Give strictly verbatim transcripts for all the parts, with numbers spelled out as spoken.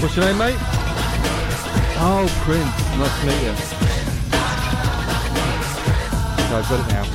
What's your name, mate? Oh, Prince. Nice to meet you. So I've got it now.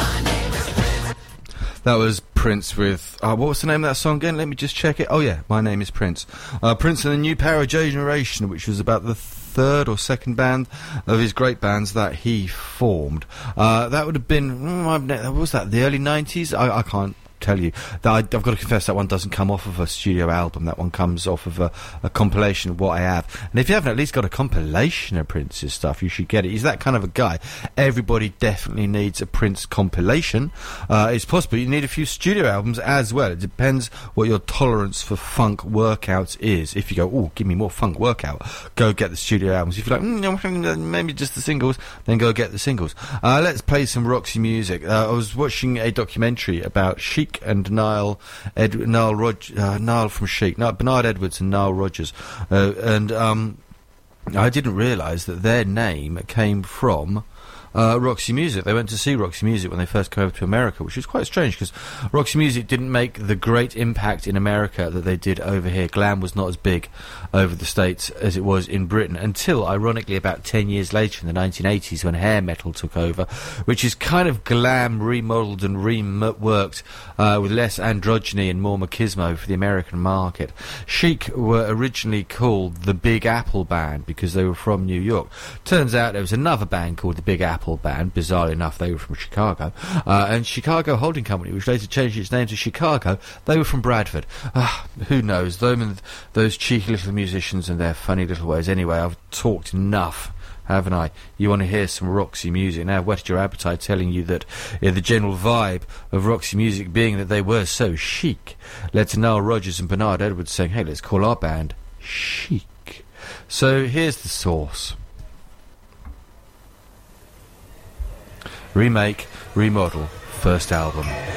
That was Prince with... Uh, what was the name of that song again? Let me just check it. Oh, yeah. My Name is Prince. Uh, Prince and the New Power Generation, which was about the third or second band of his great bands that he formed. Uh, that would have been... Mm, what was that? The early nineties? I, I can't tell you. That I, I've got to confess that one doesn't come off of a studio album. That one comes off of a, a compilation of what I have. And if you haven't at least got a compilation of Prince's stuff, you should get it. He's that kind of a guy. Everybody definitely needs a Prince compilation. Uh, it's possible you need a few studio albums as well. It depends what your tolerance for funk workouts is. If you go, oh, give me more funk workout, go get the studio albums. If you're like, mm, maybe just the singles, then go get the singles. Uh, let's play some Roxy music. Uh, I was watching a documentary about Chic and Nile, Ed, Nile, Rog, uh, Nile from Chic, no, Bernard Edwards and Nile Rodgers, uh, and um, I didn't realise that their name came from Uh, Roxy Music. They went to see Roxy Music when they first came over to America, which was quite strange because Roxy Music didn't make the great impact in America that they did over here. Glam was not as big over the States as it was in Britain until, ironically, about ten years later in the nineteen eighties when hair metal took over, which is kind of glam remodelled and reworked uh, with less androgyny and more machismo for the American market. Chic were originally called the Big Apple Band because they were from New York. Turns out there was another band called the Big Apple Band. Bizarrely enough, they were from Chicago, uh, and Chicago Holding Company, which later changed its name to Chicago, they were from Bradford. Uh, who knows? Those, those cheeky little musicians and their funny little ways. Anyway, I've talked enough, haven't I? You want to hear some Roxy music? Now, I've whetted your appetite telling you that yeah, the general vibe of Roxy music being that they were so chic led to Nile Rodgers and Bernard Edwards saying, hey, let's call our band Chic. So here's the source. Remake, remodel, first album.